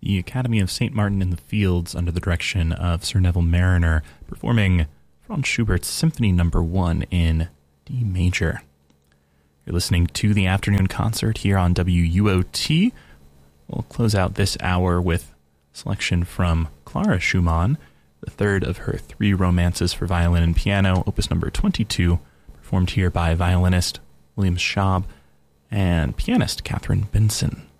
the Academy of St. Martin in the Fields under the direction of Sir Neville Marriner, performing Franz Schubert's Symphony No. 1 in D major. You're listening to the afternoon concert here on WUOT. We'll close out this hour with a selection from Clara Schumann, the third of her 3 romances for violin and piano, opus number 22, performed here by violinist William Schaub and pianist Catherine Benson.